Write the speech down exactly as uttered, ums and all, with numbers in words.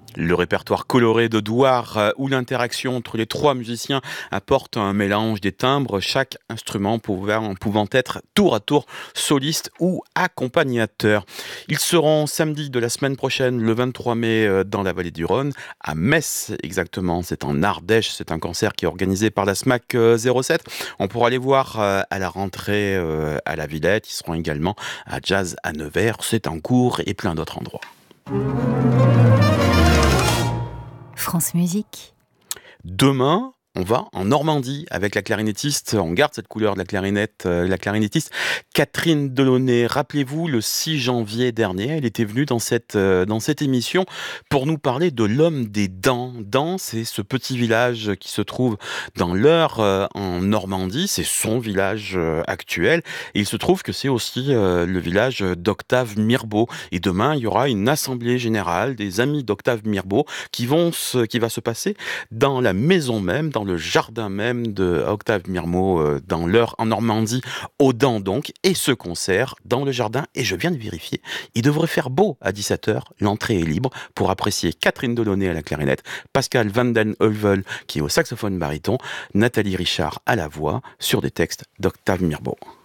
Le répertoire coloré de Douar, euh, où l'interaction entre les trois musiciens apporte un mélange des timbres, chaque instrument pouvant, pouvant être tour à tour soliste ou accompagnateur. Ils seront samedi de la semaine prochaine, le vingt-trois mai, euh, dans la vallée du Rhône, à Metz exactement. C'est en Ardèche, c'est un concert qui est organisé par la SMAC euh, zéro sept. On pourra les voir euh, à la rentrée euh, à la Villette. Ils seront également à Jazz à Nevers, c'est en cours et plein d'autres endroits. France Musique. Demain, on va en Normandie avec la clarinettiste, on garde cette couleur de la clarinette, euh, la clarinettiste Catherine Delaunay. Rappelez-vous, le six janvier dernier, elle était venue dans cette, euh, dans cette émission pour nous parler de l'homme des Dents. Dents, c'est ce petit village qui se trouve dans l'Eure, euh, en Normandie. C'est son village euh, actuel. Et il se trouve que c'est aussi euh, le village d'Octave Mirbeau. Et demain, il y aura une assemblée générale des amis d'Octave Mirbeau qui, vont se, qui va se passer dans la maison même, dans le jardin même de Octave Mirbeau, euh, dans l'Eure, en Normandie, aux Dents donc, et ce concert dans le jardin, et je viens de vérifier, il devrait faire beau à dix-sept heures, l'entrée est libre pour apprécier Catherine Delaunay à la clarinette, Pascal Van den Heuvel qui est au saxophone baryton, Nathalie Richard à la voix, sur des textes d'Octave Mirbeau.